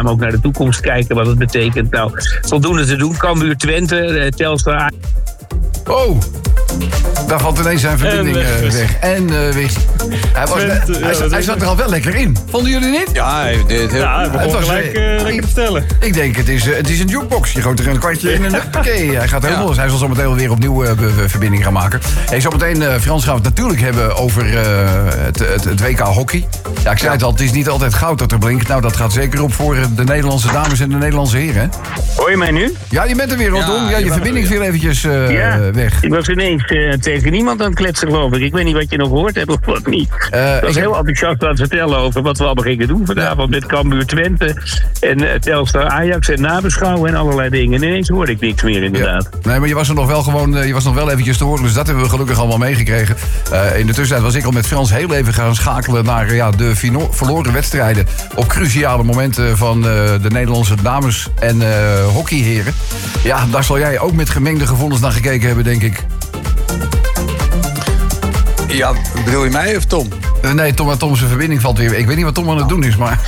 ook naar de toekomst kijken wat het betekent. Nou, voldoende te doen. Cambuur Twente, Telstar. Oh, daar valt ineens zijn verbinding weg. En weg. Hij zat er al wel lekker in. Vonden jullie niet? Ja, hij begon gelijk lekker te vertellen. Ik denk, het is een jukebox. Je gooit er een kwartje in en hij gaat helemaal los. Hij zal zometeen wel weer opnieuw verbinding gaan maken. Zometeen, Frans, gaan we het natuurlijk hebben over het WK hockey. Ja, ik zei het al, het is niet altijd goud dat er blinkt. Nou, dat gaat zeker op voor de Nederlandse dames en de Nederlandse heren. Hè? Hoor je mij nu? Ja, je bent er weer, Rondom. Ja, je verbinding viel eventjes weg. Ik was ineens tegen niemand aan het kletsen, geloof ik. Ik weet niet wat je nog gehoord hebt of wat niet. Ik was heel enthousiast aan het vertellen over wat we allemaal gingen doen vanavond met Cambuur Twente en Telstar Ajax en nabeschouwen en allerlei dingen. En ineens hoorde ik niks meer, inderdaad. Ja. Nee, maar je was er nog wel gewoon, je was nog wel eventjes te horen, dus dat hebben we gelukkig allemaal meegekregen. In de tussentijd was ik al met Frans heel even gaan schakelen naar de verloren wedstrijden op cruciale momenten van de Nederlandse dames en hockeyheren. Ja, daar zal jij ook met gemengde gevoelens naar gekeken hebben, denk ik. Ja, bedoel je mij of Tom? Nee, Tom zijn verbinding valt weer. Ik weet niet wat Tom aan het doen is, maar...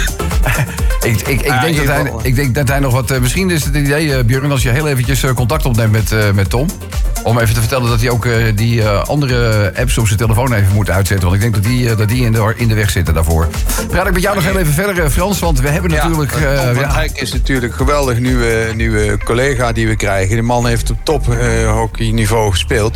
Ik denk dat hij nog wat... misschien is het idee, Björn, als je heel eventjes contact opneemt met Tom. Om even te vertellen dat hij ook die andere apps op zijn telefoon even moet uitzetten. Want ik denk dat die in de weg zitten daarvoor. Praat ik met jou nog heel even verder, Frans. Want we hebben natuurlijk... Tom van Hek is natuurlijk een geweldig nieuwe collega die we krijgen. De man heeft op tophockeyniveau gespeeld.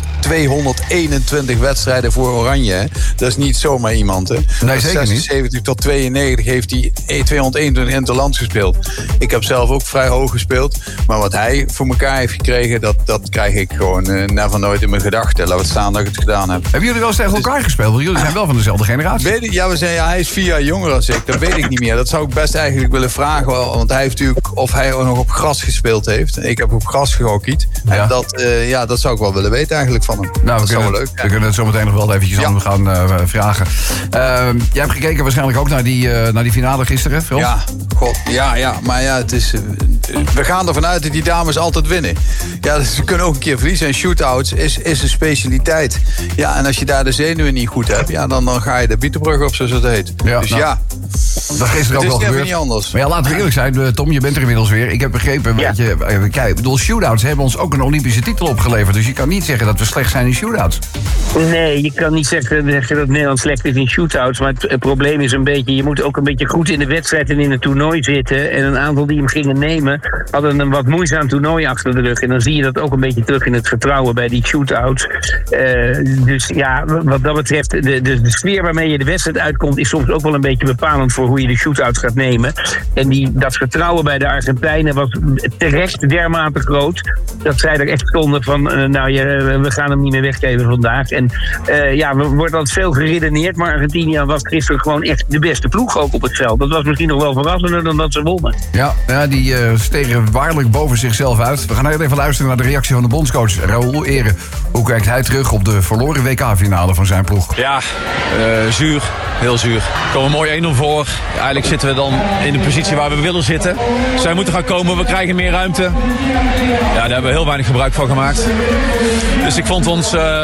221 wedstrijden voor Oranje. Hè? Dat is niet zomaar iemand. Hè? Nee, zeker niet. 76 tot 92 heeft hij 221 interlands gespeeld. Ik heb zelf ook vrij hoog gespeeld. Maar wat hij voor elkaar heeft gekregen, dat krijg ik gewoon never nooit in mijn gedachten. Laat het staan dat ik het gedaan heb. Hebben jullie wel eens tegen elkaar gespeeld? Want jullie zijn wel van dezelfde generatie. Hij is 4 jaar jonger dan ik. Dat weet ik niet meer. Dat zou ik best eigenlijk willen vragen. Want hij heeft natuurlijk, of hij nog op gras gespeeld heeft. Ik heb op gras gehockeyd. Ja. En dat zou ik wel willen weten eigenlijk van hem. Nou, dat is wel leuk. We kunnen het zo meteen nog wel eventjes aan gaan vragen. Jij hebt gekeken waarschijnlijk ook naar die finale gisteren, Frans? Ja, god. Ja. Maar ja, het is... we gaan ervan uit dat die dames altijd winnen. Ja, ze kunnen ook een keer verliezen. En shootouts is een specialiteit. Ja, en als je daar de zenuwen niet goed hebt, ja, dan ga je de bietenbrug op, zoals het heet. Ja, dus dat is gisteren ook wel gebeurd. Niet anders. Maar ja, laten we eerlijk zijn, Tom, je bent er inmiddels weer. Ik heb begrepen, kijk, ik bedoel, shootouts hebben ons ook een Olympische titel opgeleverd. Dus je kan niet zeggen dat we slecht zijn in shootouts. Nee, je kan niet zeggen dat Nederland slecht is in shootouts. Maar het probleem is een beetje, je moet ook een beetje goed in de wedstrijd en in het toernooi zitten. En een aantal die hem gingen nemen, hadden een wat moeizaam toernooi achter de rug. En dan zie je dat ook een beetje terug in het vertrouwen bij die shootouts. Dus ja, wat dat betreft, de sfeer waarmee je de wedstrijd uitkomt is soms ook wel een beetje bepalend voor hoe je de shootouts gaat nemen. En dat vertrouwen bij de Argentijnen was terecht dermate groot dat zij er echt stonden van, we gaan hem niet meer weggeven vandaag. En er wordt altijd veel geredeneerd, maar Argentinië was gisteren gewoon echt de beste ploeg ook op het veld. Dat was misschien nog wel verrassender dan dat ze wonnen. Ja, die stegen waarlijk boven zichzelf uit. We gaan heel even luisteren naar de reactie van de bondscoach Raoul Eren. Hoe kijkt hij terug op de verloren WK-finale van zijn ploeg? Ja, zuur. Heel zuur. We komen mooi 1-0 voor. Eigenlijk zitten we dan in de positie waar we willen zitten. Zij moeten gaan komen, we krijgen meer ruimte. Ja, daar hebben we heel weinig gebruik van gemaakt. Dus ik vond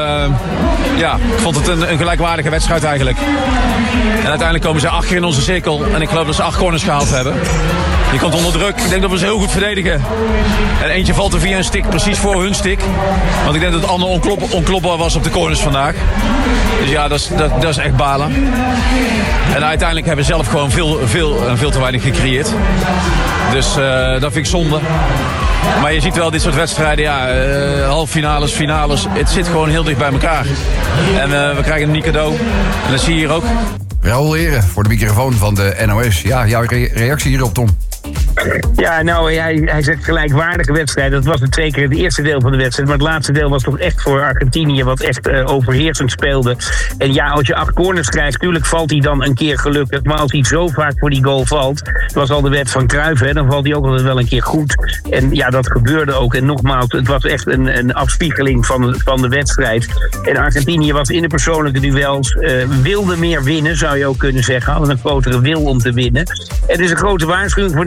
het een gelijkwaardige wedstrijd eigenlijk. En uiteindelijk komen ze 8 keer in onze cirkel. En ik geloof dat ze 8 corners gehaald hebben. Je komt onder druk. Ik denk dat we ze heel goed verdedigen. En eentje valt er via een stick, precies voor hun stick. Want ik denk dat het ander onklopbaar was op de corners vandaag. Dus ja, dat is echt balen. En uiteindelijk hebben we zelf gewoon veel te weinig gecreëerd. Dus dat vind ik zonde. Maar je ziet wel dit soort wedstrijden, halffinales, finales. Het zit gewoon heel dicht bij elkaar. En we krijgen een nieuw cadeau. En dat zie je hier ook. Raoul Eren voor de microfoon van de NOS. Ja, jouw reactie hierop, Tom? Ja, nou, hij zegt gelijkwaardige wedstrijd. Dat was het zeker het eerste deel van de wedstrijd. Maar het laatste deel was toch echt voor Argentinië wat echt overheersend speelde. En ja, als je 8 corners krijgt, natuurlijk valt hij dan een keer gelukkig. Maar als hij zo vaak voor die goal valt, het was al de wet van Cruijff, hè, dan valt hij ook altijd wel een keer goed. En ja, dat gebeurde ook. En nogmaals, het was echt een afspiegeling van de wedstrijd. En Argentinië was in de persoonlijke duels, wilde meer winnen, zou je ook kunnen zeggen. Hadden een grotere wil om te winnen. Het is een grote waarschuwing voor Nederland.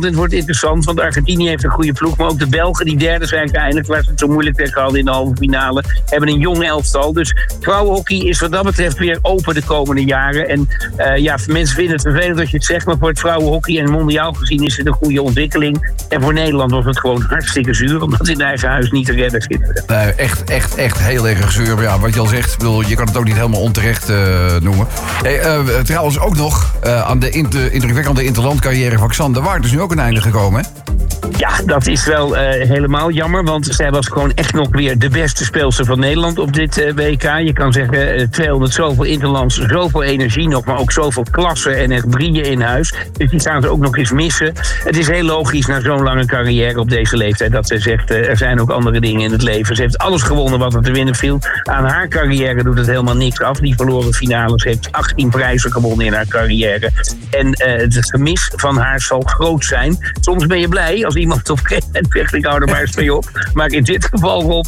het wordt interessant, want Argentinië heeft een goede ploeg. Maar ook de Belgen, die derde zijn uiteindelijk, waar ze het zo moeilijk tegen hadden in de halve finale, hebben een jong elftal. Dus vrouwenhockey is wat dat betreft weer open de komende jaren. En mensen vinden het vervelend dat je het zegt, maar voor het vrouwenhockey en mondiaal gezien is het een goede ontwikkeling. En voor Nederland was het gewoon hartstikke zuur, omdat het in eigen huis niet te redden zit. Nee, echt heel erg zuur. Ja, wat je al zegt, je kan het ook niet helemaal onterecht noemen. Trouwens ook nog aan de indrukwekkende interlandcarrière van Xander Waard is nu ook een einde gekomen, hè? Ja, dat is wel helemaal jammer, want zij was gewoon echt nog weer de beste speelster van Nederland op dit WK. Je kan zeggen, 200 zoveel interlands, zoveel energie nog, maar ook zoveel klasse en echt brieën in huis. Dus die gaan ze ook nog eens missen. Het is heel logisch na zo'n lange carrière op deze leeftijd dat ze zegt, er zijn ook andere dingen in het leven. Ze heeft alles gewonnen wat er te winnen viel. Aan haar carrière doet het helemaal niks af. Die verloren finales heeft 18 prijzen gewonnen in haar carrière. En het gemis van haar zal groot zijn. Soms ben je blij als iemand op een gegeven moment zegt, ik hou er maar eens mee op. Maar in dit geval, Rob,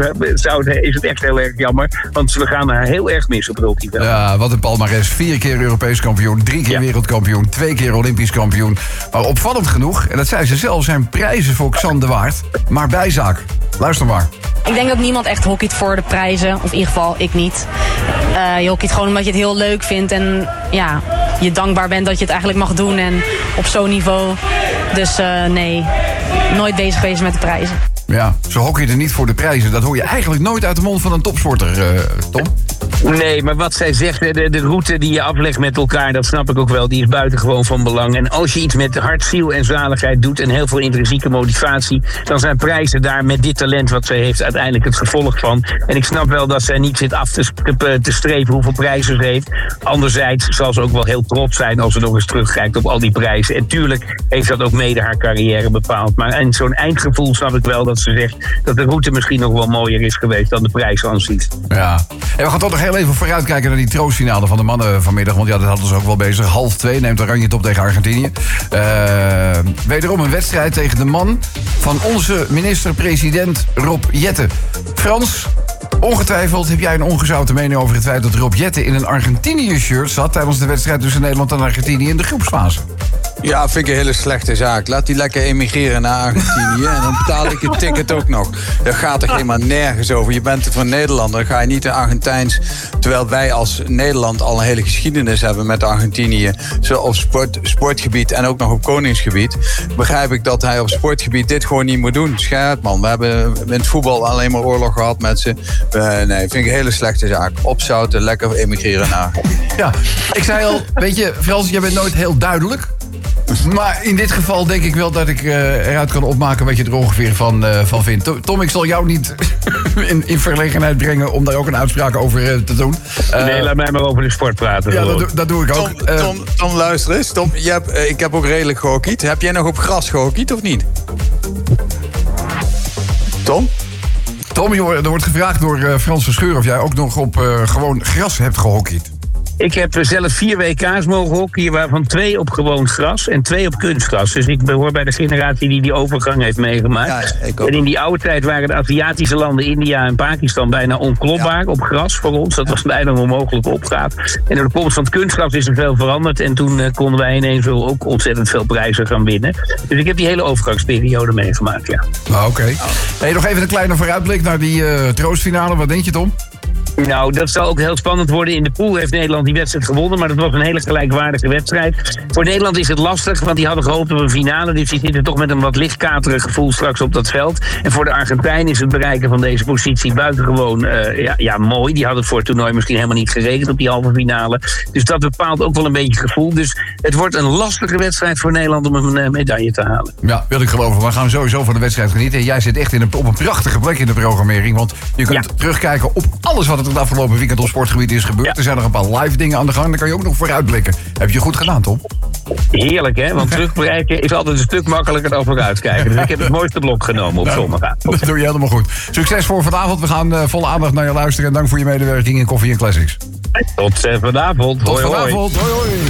is het echt heel erg jammer. Want we gaan haar heel erg missen op het hockeyveld. Ja, wat een palmares. 4 keer Europees kampioen, 3 keer wereldkampioen, 2 keer Olympisch kampioen. Maar opvallend genoeg, en dat zei ze zelf, zijn prijzen voor Xander Waard maar bijzaak. Luister maar. Ik denk dat niemand echt hockeyt voor de prijzen. Of in ieder geval, ik niet. Je hockeyt gewoon omdat je het heel leuk vindt. En ja, je dankbaar bent dat je het eigenlijk mag doen. En op zo'n niveau. Dus nee, nooit bezig geweest met de prijzen. Ja, ze hockeyden niet voor de prijzen. Dat hoor je eigenlijk nooit uit de mond van een topsporter, Tom. Nee, maar wat zij zegt, de route die je aflegt met elkaar, dat snap ik ook wel, die is buitengewoon van belang. En als je iets met hart, ziel en zaligheid doet en heel veel intrinsieke motivatie, dan zijn prijzen daar met dit talent wat zij heeft uiteindelijk het gevolg van. En ik snap wel dat zij niet zit af te streven hoeveel prijzen ze heeft. Anderzijds zal ze ook wel heel trots zijn als ze nog eens terugkijkt op al die prijzen. En tuurlijk heeft dat ook mede haar carrière bepaald. Maar in zo'n eindgevoel snap ik wel dat ze zegt dat de route misschien nog wel mooier is geweest dan de prijs aan zich. Ja, en we gaan toch nog heel even vooruitkijken naar die troostfinale van de mannen vanmiddag. Want ja, dat hadden ze ook wel bezig. 1:30 neemt Oranje het op tegen Argentinië. Wederom een wedstrijd tegen de man van onze minister-president Rob Jetten. Frans, ongetwijfeld heb jij een ongezouten mening over het feit dat Rob Jetten in een Argentinië-shirt zat tijdens de wedstrijd tussen Nederland en Argentinië in de groepsfase. Ja, vind ik een hele slechte zaak. Laat die lekker emigreren naar Argentinië en dan betaal ik het ticket ook nog. Dat gaat er helemaal nergens over. Je bent van Nederlander, dan ga je niet naar Argentijns. Terwijl wij als Nederland al een hele geschiedenis hebben met Argentinië. Zo op sportgebied en ook nog op koningsgebied. Begrijp ik dat hij op sportgebied dit gewoon niet moet doen. Scherp, man. We hebben in het voetbal alleen maar oorlog gehad met ze. Nee, vind ik een hele slechte zaak. Opzouten, lekker emigreren naar Argentinië. Ja, ik zei al, weet je, Frans, jij bent nooit heel duidelijk. Maar in dit geval denk ik wel dat ik eruit kan opmaken wat je er ongeveer van vindt. Tom, ik zal jou niet in verlegenheid brengen om daar ook een uitspraak over te doen. Nee, laat mij maar over de sport praten. Ja, dat doe ik ook. Tom, luister eens. Tom, ik heb ook redelijk gehockeyd. Heb jij nog op gras gehockeyd of niet? Tom? Tom, er wordt gevraagd door Frans Verscheur of jij ook nog op gewoon gras hebt gehockeyd. Ik heb zelf 4 WK's mogen hockeyen, waarvan 2 op gewoon gras en 2 op kunstgras. Dus ik behoor bij de generatie die overgang heeft meegemaakt. Ja, en in die oude tijd waren de Aziatische landen, India en Pakistan, bijna onklopbaar op gras voor ons. Dat was bijna een onmogelijke opgave. En door de komst van het kunstgras is er veel veranderd. En toen konden wij ineens ook ontzettend veel prijzen gaan winnen. Dus ik heb die hele overgangsperiode meegemaakt, ja. Oké. Hey, nog even een kleine vooruitblik naar die troostfinale. Wat denk je, Tom? Nou, dat zal ook heel spannend worden. In de pool heeft Nederland die wedstrijd gewonnen, maar dat was een hele gelijkwaardige wedstrijd. Voor Nederland is het lastig, want die hadden gehoopt op een finale. Dus die zitten toch met een wat lichtkaterig gevoel straks op dat veld. En voor de Argentijn is het bereiken van deze positie buitengewoon mooi. Die hadden het voor het toernooi misschien helemaal niet gerekend op die halve finale. Dus dat bepaalt ook wel een beetje het gevoel. Dus het wordt een lastige wedstrijd voor Nederland om een medaille te halen. Ja, wil ik geloven. We gaan sowieso van de wedstrijd genieten. En jij zit echt op een prachtige plek in de programmering. Want je kunt terugkijken op alles wat er het afgelopen weekend op sportgebied is gebeurd. Ja. Er zijn nog een paar live dingen aan de gang. Daar kan je ook nog vooruitblikken. Heb je goed gedaan, Tom? Heerlijk, hè? Want terugkijken is altijd een stuk makkelijker dan vooruitkijken. Dus ik heb het mooiste blok genomen op zondagavond. Dat doe je helemaal goed. Succes voor vanavond. We gaan volle aandacht naar je luisteren. En dank voor je medewerking in Koffie en Classics. Tot vanavond. Tot vanavond. Hoi, hoi.